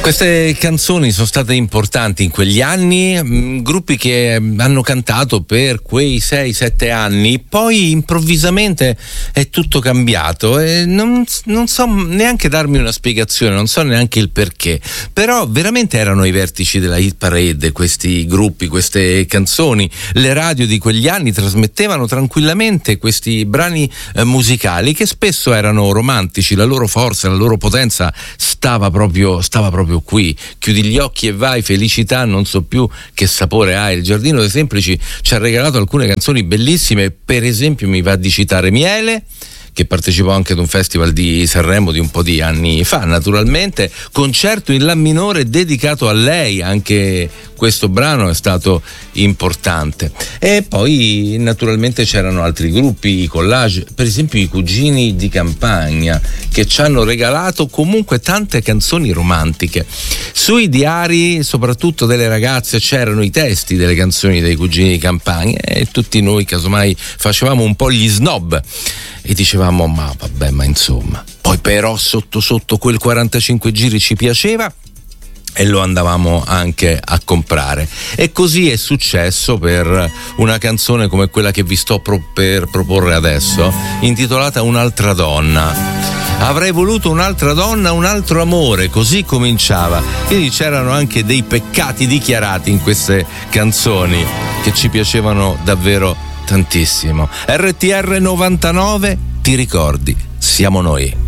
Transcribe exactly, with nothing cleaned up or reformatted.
Queste canzoni sono state importanti in quegli anni, mh, gruppi che hanno cantato per quei sei sette anni, poi improvvisamente è tutto cambiato e non, non so neanche darmi una spiegazione, non so neanche il perché, però veramente erano ai vertici della hit parade questi gruppi, queste canzoni. Le radio di quegli anni trasmettevano tranquillamente questi brani eh, musicali che spesso erano romantici, la loro forza, la loro potenza stava proprio, stava proprio qui. Chiudi gli occhi e vai, felicità, non so più che sapore ha. Il Giardino dei Semplici ci ha regalato alcune canzoni bellissime, per esempio mi va di citare Miele, che partecipò anche ad un festival di Sanremo di un po' di anni fa, naturalmente, concerto in La minore dedicato a lei, anche questo brano è stato importante. E poi naturalmente c'erano altri gruppi, i Collage, per esempio i Cugini di Campagna, che ci hanno regalato comunque tante canzoni romantiche. Sui diari, soprattutto delle ragazze, c'erano i testi delle canzoni dei Cugini di Campagna e tutti noi casomai facevamo un po' gli snob e dicevamo ma vabbè, ma insomma. Poi però sotto sotto quel quarantacinque giri ci piaceva e lo andavamo anche a comprare. E così è successo per una canzone come quella che vi sto pro- per proporre adesso, intitolata Un'altra donna. Avrei voluto un'altra donna, un altro amore, così cominciava. Quindi c'erano anche dei peccati dichiarati in queste canzoni che ci piacevano davvero tantissimo. R T R novantanove, ti ricordi? Siamo noi.